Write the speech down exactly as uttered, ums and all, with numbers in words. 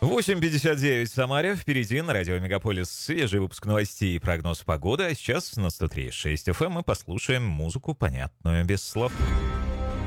восемь пятьдесят девять в Самаре. Впереди на радио Мегаполис свежий выпуск новостей и прогноз погоды. А сейчас на сто три и шесть эф эм мы послушаем музыку, понятную без слов.